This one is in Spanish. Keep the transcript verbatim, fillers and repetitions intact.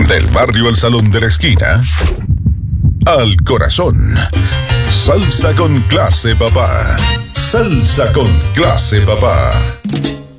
Del barrio al salón de la esquina, al corazón. Salsa con clase, papá. Salsa con clase, papá.